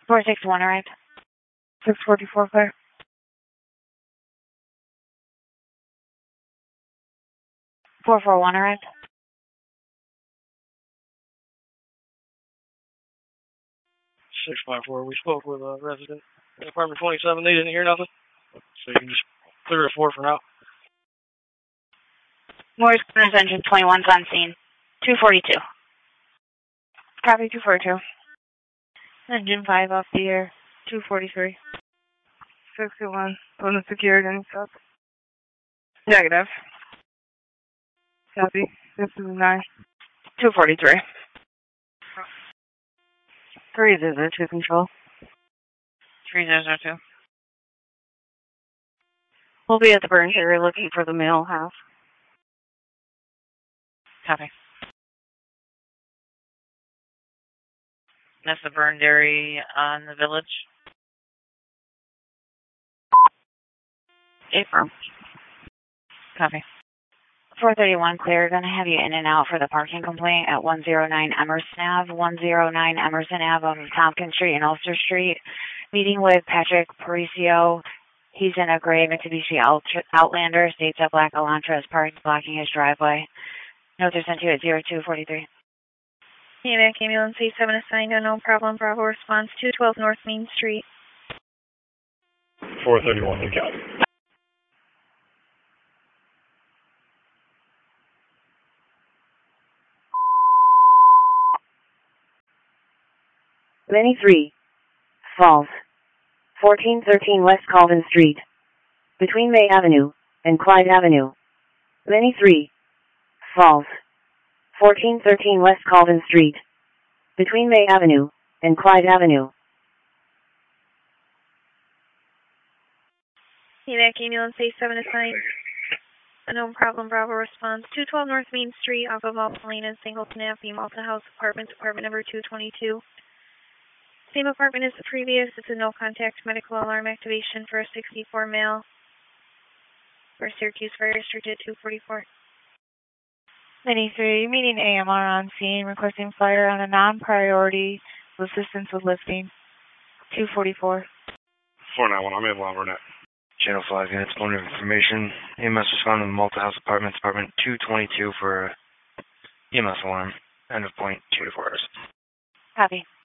461 arrived. 644 clear. 441 arrived. 654, we spoke with a resident. Apartment 27, they didn't hear nothing. So you can just clear the 4 for now. Morris Corners engine 21's on scene. 242. Copy 242. Engine 5 off the air. 243. 61. Bonus secured and stuff. Negative. Copy. This is 9. 243. 302 control. 302. We'll be at the burn area looking for the male half. Copy. That's the burned area on the village. Affirm. Copy. 431 clear. Going to have you in and out for the parking complaint at 109 Emerson Ave, 109 Emerson Ave on Tompkins Street and Ulster Street. Meeting with Patrick Paricio. He's in a gray Mitsubishi Outlander. States that black Elantra is parked, blocking his driveway. Notes are sent to you at 0243. AMAC ambulance A7 assigned, unknown problem, Bravo response, 212 North Main Street. 431 to count. Many 3. Falls. 1413 West Colvin Street. Between May Avenue and Clyde Avenue. Many 3. Falls. 1413 West Colvin Street. Between May Avenue and Clyde Avenue. AMAC ambulance A7 assigned. Unknown problem, Bravo response, 212 North Main Street off of Malta Lane and Singleton Avenue, Malta House Apartments, apartment number 222. Same apartment as the previous. It's a no-contact medical alarm activation for a 64 male. For Syracuse Fire District at 244. 93, meeting AMR on scene, requesting fire on a non-priority with assistance with lifting. 244. 491, I'm able on Burnett. Channel 5 units, point of information. EMS responding to Malta House Apartments, apartment 222 for EMS alarm. End of point, 2 to 4 hours. Copy.